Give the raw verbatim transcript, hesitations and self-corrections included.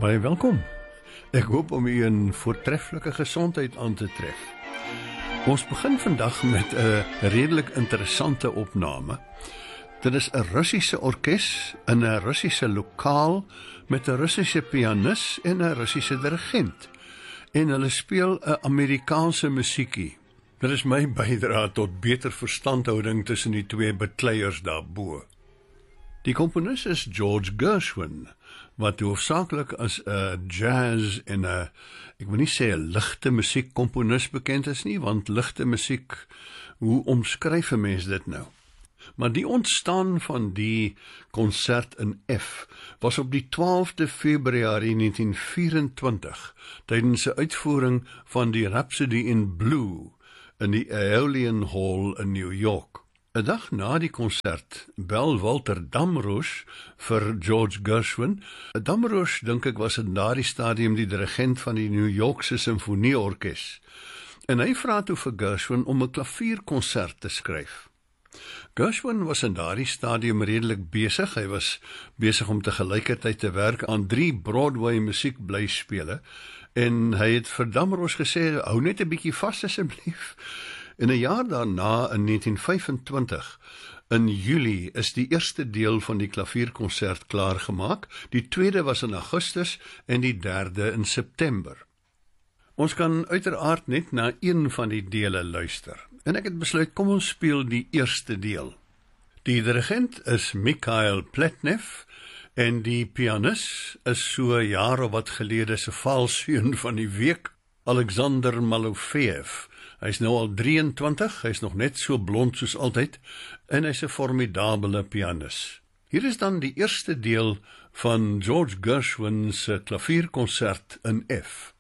Baie welkom. Ek hoop om u in voortreffelike gesondheid aan te tref. Ons begin vandag met 'n redelik interessante opname. Dit is 'n Russiese orkes in 'n Russiese lokaal met 'n Russiese pianis en 'n Russiese dirigent. En hulle speel 'n Amerikaanse musiekie. Dit is my bydrae tot beter verstandhouding tussen die twee bekleiers daarbo. Die komponis is George Gershwin, wat hoofsaaklik as 'n jazz en 'n, ek wil nie sê 'n ligte musiekkomponis bekend is nie, want ligte musiek, hoe omskryf 'n mens dit nou? Maar die ontstaan van die konsert in F was op die twaalfde Februarie negentien vyf-en-twintig, tydens 'n uitvoering van die Rhapsody in Blue in die Aeolian Hall in New York. 'n Dag na die konsert bel Walter Damrosch vir George Gershwin. Damrosch, dink ek, was in daardie stadium die dirigent van die New Yorkse Simfonieorkes. En hy vra toe vir Gershwin om 'n klavierkonsert te skryf. Gershwin was in daardie stadium redelik besig. Hy was besig om te gelykertyd te werk aan drie Broadway musiekblyspele en hy het vir Damrosch gesê, hou net 'n bietjie vas asseblief. En 'n jaar daarna, in negentien vyf-en-twintig, in Julie, is die eerste deel van die klavierkonsert klaargemaak. Die tweede was in Augustus en die derde in September. Ons kan uiteraard net na een van die dele luister. En ek het besluit, kom ons speel die eerste deel. Die dirigent is Mikhail Pletnev en die pianis is so 'n jaar of wat gelede se valseun van die week, Alexander Malofeev. Hy is nou al drieëntwintig, hy is nog net so blond soos altyd, en hy is 'n formidabele pianis. Hier is dan die eerste deel van George Gershwin se klavierkonsert in F.